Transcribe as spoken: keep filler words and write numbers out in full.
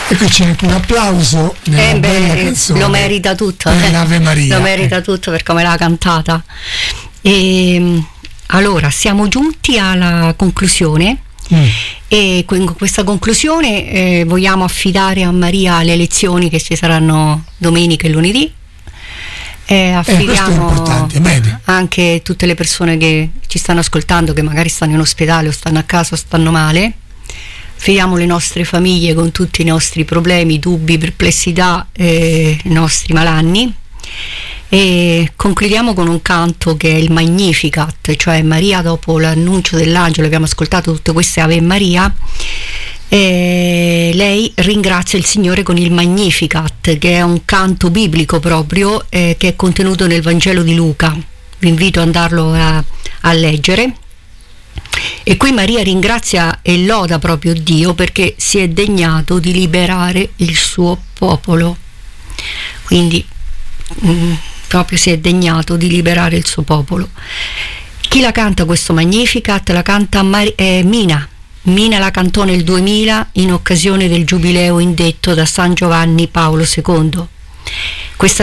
E qui c'è anche un applauso nella eh bella beh, canzone. lo merita tutto, eh, eh. l'Ave Maria. Lo merita tutto per come l'ha cantata. E, allora, siamo giunti alla conclusione. Mm. E con questa conclusione eh, vogliamo affidare a Maria le lezioni che ci saranno domenica e lunedì. Eh, affidiamo eh, anche tutte le persone che ci stanno ascoltando, che magari stanno in ospedale o stanno a casa o stanno male. Affidiamo le nostre famiglie con tutti i nostri problemi, dubbi, perplessità, eh, i nostri malanni. E concludiamo con un canto che è il Magnificat, cioè Maria dopo l'annuncio dell'angelo. Abbiamo ascoltato tutte queste Ave Maria, e lei ringrazia il Signore con il Magnificat, che è un canto biblico proprio, eh, che è contenuto nel Vangelo di Luca. Vi invito ad andarlo a, a leggere. E qui Maria ringrazia e loda proprio Dio perché si è degnato di liberare il suo popolo. Quindi mh, proprio si è degnato di liberare il suo popolo. Chi la canta questo Magnificat? La canta Mar- eh, Mina. Mina la cantò nel duemila in occasione del giubileo indetto da San Giovanni Paolo secondo.